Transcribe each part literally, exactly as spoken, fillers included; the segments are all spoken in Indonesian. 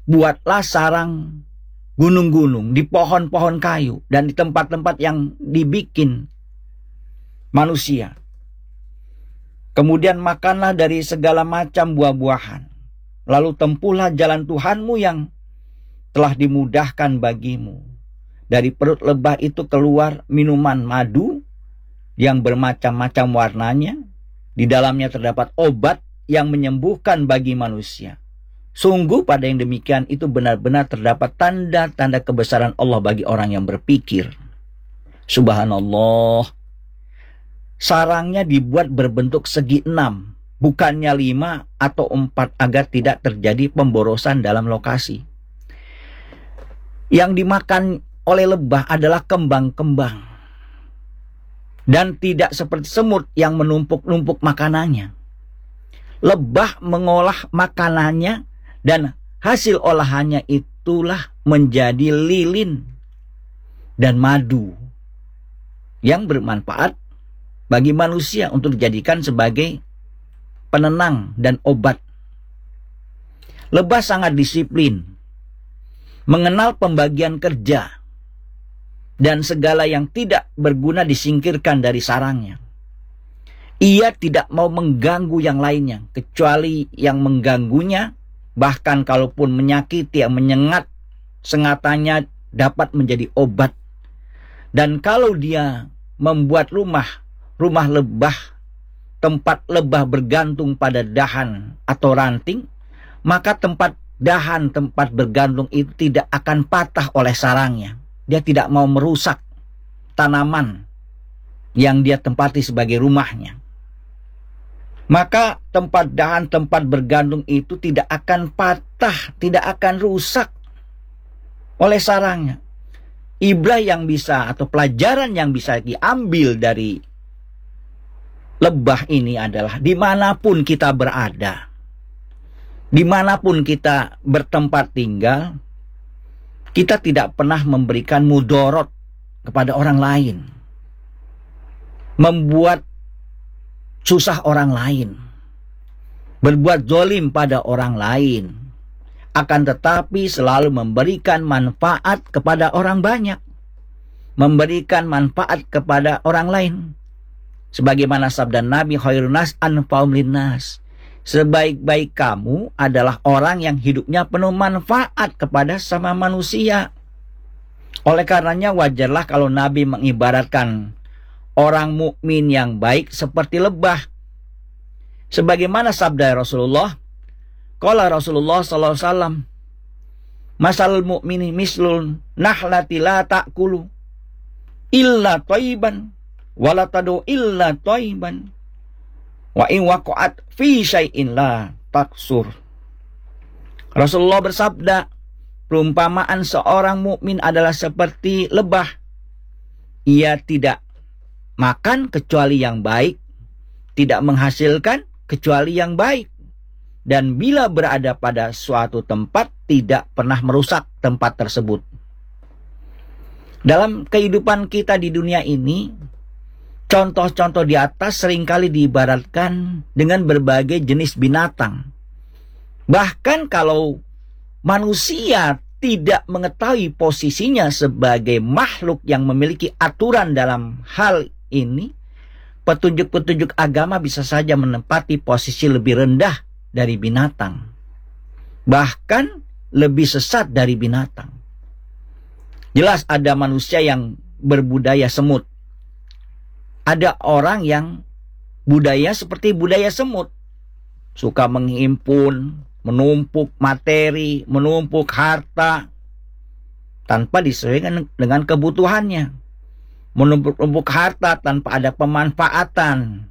buatlah sarang gunung-gunung di pohon-pohon kayu dan di tempat-tempat yang dibikin manusia. Kemudian makanlah dari segala macam buah-buahan. Lalu tempuhlah jalan Tuhanmu yang telah dimudahkan bagimu. Dari perut lebah itu keluar minuman madu yang bermacam-macam warnanya. Di dalamnya terdapat obat yang menyembuhkan bagi manusia. Sungguh pada yang demikian itu benar-benar terdapat tanda-tanda kebesaran Allah bagi orang yang berpikir. Subhanallah. Sarangnya dibuat berbentuk segi enam, bukannya lima atau empat, agar tidak terjadi pemborosan dalam lokasi. Yang dimakan oleh lebah adalah kembang-kembang. Dan tidak seperti semut yang menumpuk-numpuk makanannya. Lebah mengolah makanannya dan hasil olahannya itulah menjadi lilin dan madu yang bermanfaat bagi manusia untuk dijadikan sebagai penenang dan obat. Lebah sangat disiplin, mengenal pembagian kerja, dan segala yang tidak berguna disingkirkan dari sarangnya. Ia tidak mau mengganggu yang lainnya, kecuali yang mengganggunya. Bahkan kalaupun menyakiti, yang menyengat, sengatannya dapat menjadi obat. Dan kalau dia membuat rumah, rumah lebah, tempat lebah bergantung pada dahan atau ranting, maka tempat dahan, tempat bergantung itu tidak akan patah oleh sarangnya. Dia tidak mau merusak tanaman yang dia tempati sebagai rumahnya. Maka tempat dahan, tempat bergantung itu tidak akan patah, tidak akan rusak oleh sarangnya. Ibrah yang bisa atau pelajaran yang bisa diambil dari lebah ini adalah dimanapun kita berada, dimanapun kita bertempat tinggal, kita tidak pernah memberikan mudorot kepada orang lain, membuat susah orang lain, berbuat zolim pada orang lain, akan tetapi selalu memberikan manfaat kepada orang banyak, memberikan manfaat kepada orang lain. Sebagaimana sabda Nabi, khairun nas anfa'um linnas, sebaik-baik kamu adalah orang yang hidupnya penuh manfaat kepada sama manusia. Oleh karenanya wajarlah kalau Nabi mengibaratkan orang mukmin yang baik seperti lebah. Sebagaimana sabda Rasulullah, qala Rasulullah sallallahu alaihi wasallam, masalul mu'mini mislul nahlati la ta'kulu illa thayyiban wa la tadu illa thayyiban wa in waqa'at fi syai'in la taksur. Rasulullah bersabda, perumpamaan seorang mukmin adalah seperti lebah. Ia tidak makan kecuali yang baik, tidak menghasilkan kecuali yang baik, dan bila berada pada suatu tempat tidak pernah merusak tempat tersebut. Dalam kehidupan kita di dunia ini, contoh-contoh di atas seringkali diibaratkan dengan berbagai jenis binatang. Bahkan kalau manusia tidak mengetahui posisinya sebagai makhluk yang memiliki aturan dalam hal ini, petunjuk-petunjuk agama bisa saja menempati posisi lebih rendah dari binatang, bahkan lebih sesat dari binatang. Jelas ada manusia yang berbudaya semut, ada orang yang budaya seperti budaya semut, suka menghimpun, menumpuk materi, menumpuk harta tanpa disesuaikan dengan kebutuhannya. Menumpuk-numpuk harta tanpa ada pemanfaatan.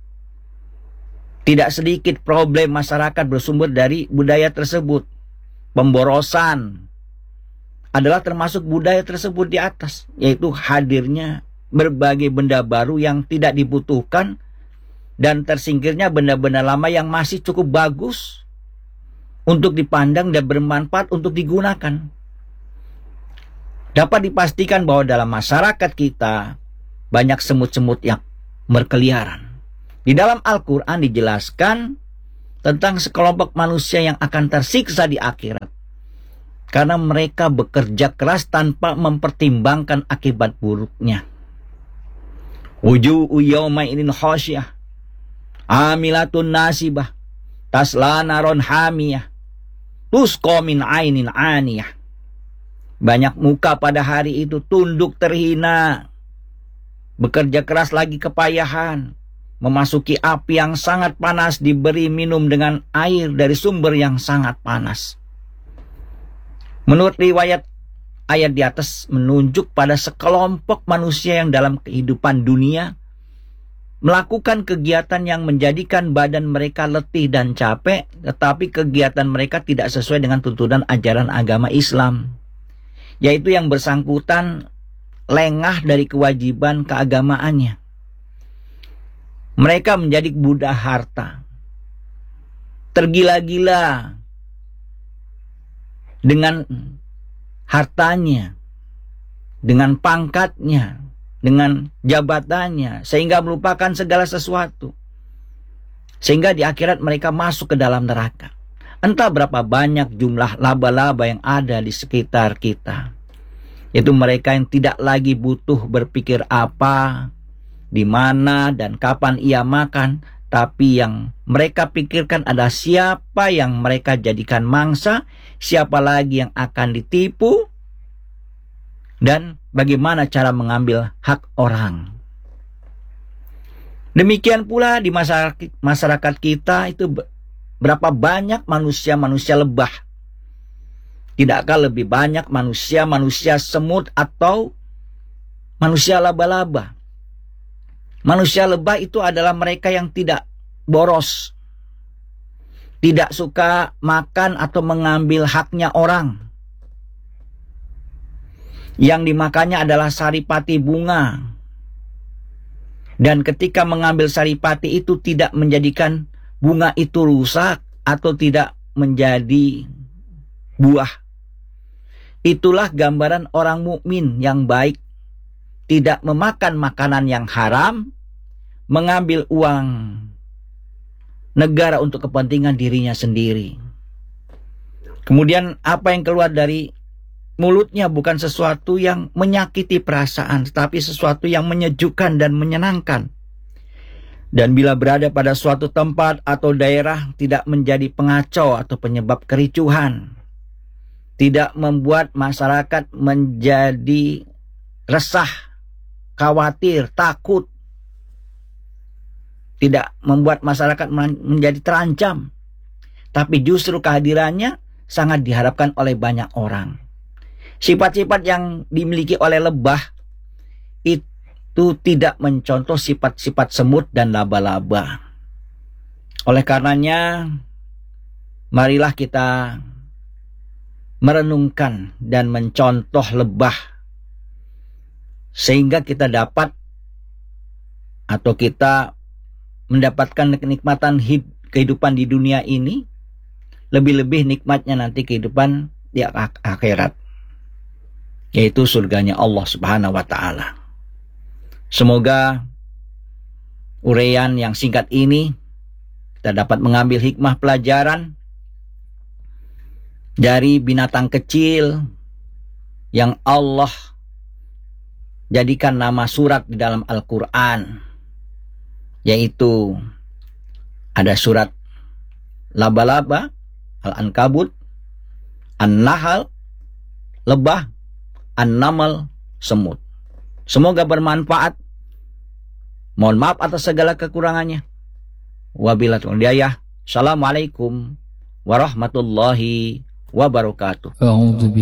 Tidak sedikit problem masyarakat bersumber dari budaya tersebut. Pemborosan adalah termasuk budaya tersebut di atas, yaitu hadirnya berbagai benda baru yang tidak dibutuhkan dan tersingkirnya benda-benda lama yang masih cukup bagus untuk dipandang dan bermanfaat untuk digunakan. Dapat dipastikan bahwa dalam masyarakat kita banyak semut-semut yang berkeliaran. Di dalam Al-Quran dijelaskan tentang sekelompok manusia yang akan tersiksa di akhirat. karena mereka bekerja keras tanpa mempertimbangkan akibat buruknya. Wujuhu yawmaidin khasyah, amilatun nasibah, tasla naron hamiyah, tusqa min ainin aniyah. Banyak muka pada hari itu tunduk terhina, bekerja keras lagi kepayahan, memasuki api yang sangat panas, diberi minum dengan air dari sumber yang sangat panas. Menurut riwayat, ayat di atas menunjuk pada sekelompok manusia yang dalam kehidupan dunia melakukan kegiatan yang menjadikan badan mereka letih dan capek, tetapi kegiatan mereka tidak sesuai dengan tuntunan ajaran agama Islam, yaitu yang bersangkutan lengah dari kewajiban keagamaannya. Mereka menjadi budak harta, tergila-gila dengan hartanya, dengan pangkatnya, dengan jabatannya, sehingga melupakan segala sesuatu. Sehingga di akhirat mereka masuk ke dalam neraka. Entah berapa banyak jumlah laba-laba yang ada di sekitar kita. Itu mereka yang tidak lagi butuh berpikir apa, di mana dan kapan ia makan, tapi yang mereka pikirkan adalah siapa yang mereka jadikan mangsa, siapa lagi yang akan ditipu, dan bagaimana cara mengambil hak orang. Demikian pula di masyarakat, masyarakat kita itu berapa banyak manusia-manusia lebah. Tidakkah lebih banyak manusia-manusia semut atau manusia laba-laba? Manusia lebah itu adalah mereka yang tidak boros, tidak suka makan atau mengambil haknya orang. Yang dimakannya adalah saripati bunga. Dan ketika mengambil saripati itu tidak menjadikan bunga itu rusak atau tidak menjadi buah. Itulah gambaran orang mukmin yang baik. Tidak memakan makanan yang haram, mengambil uang negara untuk kepentingan dirinya sendiri. Kemudian apa yang keluar dari mulutnya bukan sesuatu yang menyakiti perasaan, tetapi sesuatu yang menyejukkan dan menyenangkan. Dan bila berada pada suatu tempat atau daerah, tidak menjadi pengacau atau penyebab kericuhan. Tidak membuat masyarakat menjadi resah, khawatir, takut. Tidak membuat masyarakat menjadi terancam. Tapi justru kehadirannya sangat diharapkan oleh banyak orang. Sifat-sifat yang dimiliki oleh lebah itu tidak mencontoh sifat-sifat semut dan laba-laba. Oleh karenanya, marilah kita merenungkan dan mencontoh lebah, sehingga kita dapat atau kita mendapatkan kenikmatan hid, kehidupan di dunia ini, lebih-lebih nikmatnya nanti kehidupan di ak akhirat, yaitu surganya Allah Subhanahu wa Ta'ala. Semoga uraian yang singkat ini kita dapat mengambil hikmah pelajaran dari binatang kecil yang Allah jadikan nama surat di dalam Al-Quran, yaitu ada surat laba-laba, Al-Ankabut, An-Nahl, lebah, An-Namal, semut. Semoga bermanfaat. Mohon maaf atas segala kekurangannya. Wabillahi taufiq wal hidayah. Assalamualaikum warahmatullahi wabarakatuh.